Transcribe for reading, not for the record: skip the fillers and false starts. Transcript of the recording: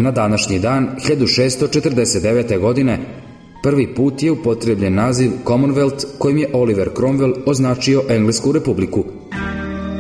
Na današnji dan, 1649. godine, prvi put je upotrebljen naziv Commonwealth kojim je Oliver Cromwell označio Englesku republiku.